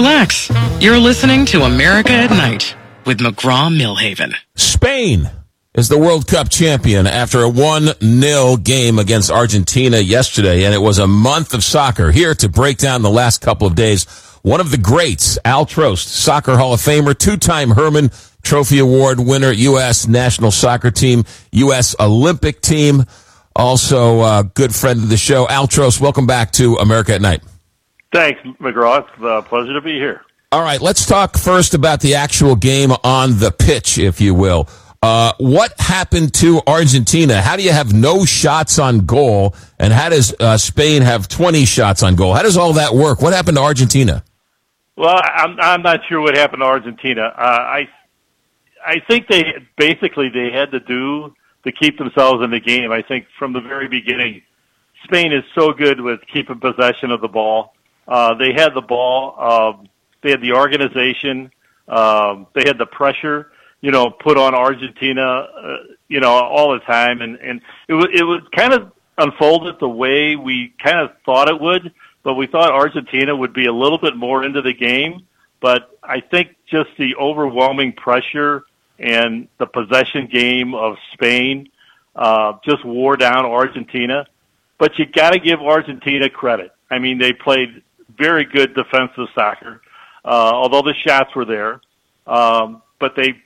Relax. You're listening to America at Night with McGraw-Millhaven. Spain is the World Cup champion after a 1-0 game against Argentina yesterday, and it was a month of soccer. Here to break down the last couple of days, one of the greats, Al Trost, Soccer Hall of Famer, two-time Herman Trophy Award winner, U.S. national soccer team, U.S. Olympic team, also a good friend of the show. Al Trost, welcome back to America at Night. Thanks, McGraw. It's a pleasure to be here. All right, let's talk first about the actual game on the pitch, if you will. What happened to Argentina? How do you have no shots on goal, and how does Spain have 20 shots on goal? How does all that work? What happened to Argentina? Well, I'm not sure what happened to Argentina. I think they had to do to keep themselves in the game. I think from the very beginning, Spain is so good with keeping possession of the ball. They had the ball. They had the organization. They had the pressure, put on Argentina, all the time. And it was kind of unfolded the way we kind of thought it would, but we thought Argentina would be a little bit more into the game. But I think just the overwhelming pressure and the possession game of Spain just wore down Argentina. But you got to give Argentina credit. I mean, they played very good defensive soccer, although the shots were there. But they